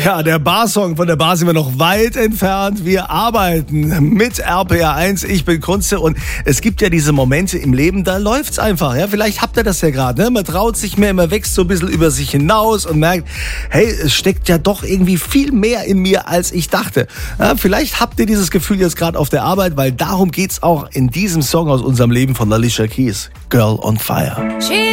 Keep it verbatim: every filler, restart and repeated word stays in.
Ja, der Barsong, von der Bar sind wir noch weit entfernt. Wir arbeiten mit R P R eins. Ich bin Kunze und es gibt ja diese Momente im Leben, da läuft's einfach. Ja, vielleicht habt ihr das ja gerade. Ne? Man traut sich mehr, man wächst so ein bisschen über sich hinaus und merkt, hey, es steckt ja doch irgendwie viel mehr in mir, als ich dachte. Ja, vielleicht habt ihr dieses Gefühl jetzt gerade auf der Arbeit, weil darum geht's auch in diesem Song aus unserem Leben von Alicia Keys, Girl on Fire.